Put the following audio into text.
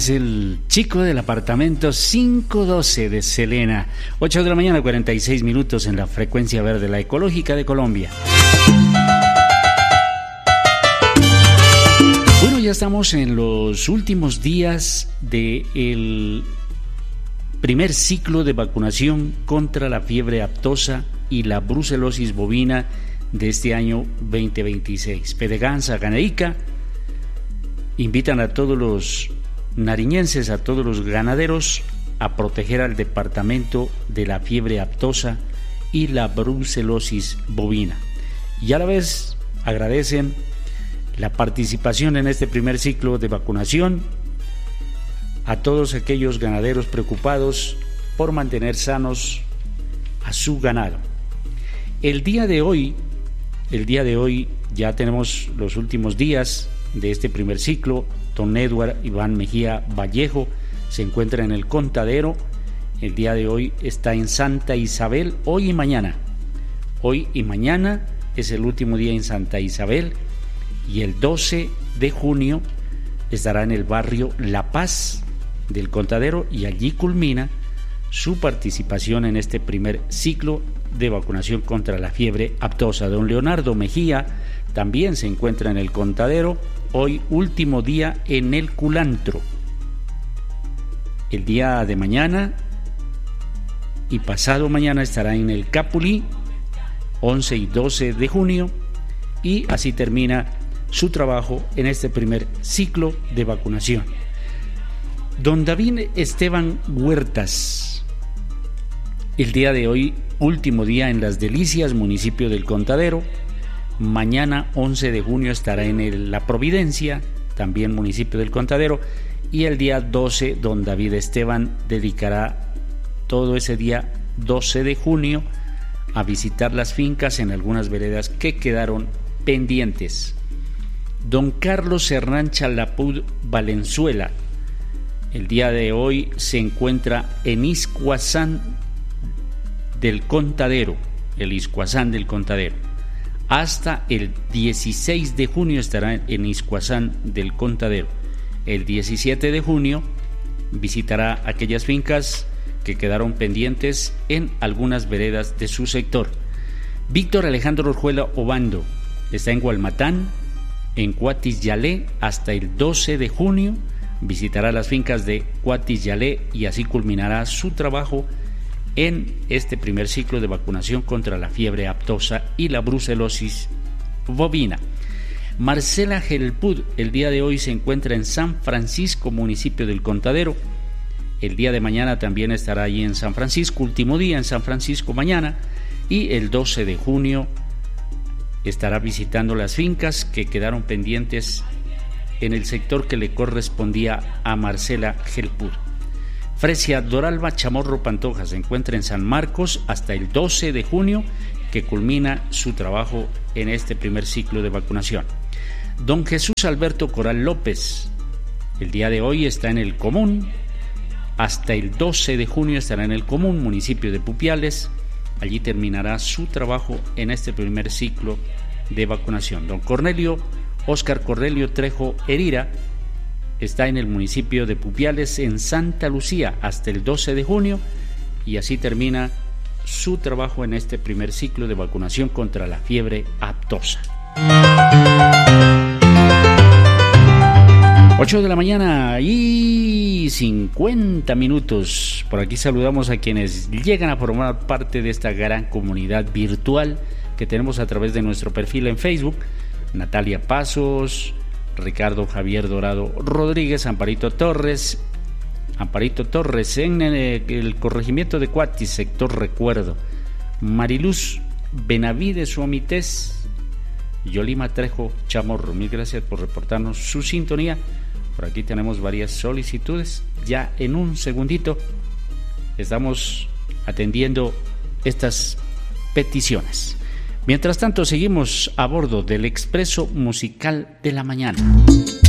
es el chico del apartamento 512 de Selena. 8 de la mañana, 46 minutos en la frecuencia verde, la ecológica de Colombia. Bueno, ya estamos en los últimos días del primer ciclo de vacunación contra la fiebre aftosa y la brucelosis bovina de este año 2026. Pedeganza, Ganeica invitan a todos los nariñenses, a todos los ganaderos, a proteger al departamento de la fiebre aftosa y la brucelosis bovina. Y a la vez agradecen la participación en este primer ciclo de vacunación a todos aquellos ganaderos preocupados por mantener sanos a su ganado. El día de hoy ya tenemos los últimos días de este primer ciclo. Don Edward Iván Mejía Vallejo se encuentra en el Contadero. El día de hoy está en Santa Isabel, hoy y mañana es el último día en Santa Isabel, y el 12 de junio estará en el barrio La Paz del Contadero, y allí culmina su participación en este primer ciclo de vacunación contra la fiebre aftosa. Don Leonardo Mejía también se encuentra en el Contadero, hoy último día en el Culantro. El día de mañana y pasado mañana estará en el Capulí, 11 y 12 de junio, y así termina su trabajo en este primer ciclo de vacunación. Don David Esteban Huertas, el día de hoy último día en Las Delicias, municipio del Contadero. Mañana 11 de junio estará en La Providencia, también municipio del Contadero, y el día 12 don David Esteban dedicará todo ese día 12 de junio a visitar las fincas en algunas veredas que quedaron pendientes. Don Carlos Hernán Chalapud Valenzuela, el día de hoy se encuentra en Iscuazán del Contadero, hasta el 16 de junio estará en Iscuazán del Contadero. El 17 de junio visitará aquellas fincas que quedaron pendientes en algunas veredas de su sector. Víctor Alejandro Orjuela Obando está en Gualmatán, en Cuatis Yalé, hasta el 12 de junio visitará las fincas de Cuatis Yalé, y así culminará su trabajo en este primer ciclo de vacunación contra la fiebre aftosa y la brucelosis bovina. Marcela Gelpud el día de hoy se encuentra en San Francisco, municipio del Contadero. El día de mañana también estará allí en San Francisco, último día en San Francisco mañana, y el 12 de junio estará visitando las fincas que quedaron pendientes en el sector que le correspondía a Marcela Gelpud. Fresia Doralba Chamorro Pantoja se encuentra en San Marcos hasta el 12 de junio, que culmina su trabajo en este primer ciclo de vacunación. Don Jesús Alberto Coral López el día de hoy está en el Común, hasta el 12 de junio estará en el Común, municipio de Pupiales. Allí terminará su trabajo en este primer ciclo de vacunación. Don Óscar Cornelio Trejo Herira está en el municipio de Pupiales, en Santa Lucía, hasta el 12 de junio, y así termina su trabajo en este primer ciclo de vacunación contra la fiebre aftosa. 8 de la mañana y 50 minutos. Por aquí saludamos a quienes llegan a formar parte de esta gran comunidad virtual que tenemos a través de nuestro perfil en Facebook. Natalia Pasos, Ricardo Javier Dorado Rodríguez, Amparito Torres en el corregimiento de Cuatis, sector Recuerdo, Mariluz Benavides Suamités, Yolima Trejo Chamorro, mil gracias por reportarnos su sintonía. Por aquí tenemos varias solicitudes, ya en un segundito estamos atendiendo estas peticiones. Mientras tanto, seguimos a bordo del Expreso Musical de la Mañana.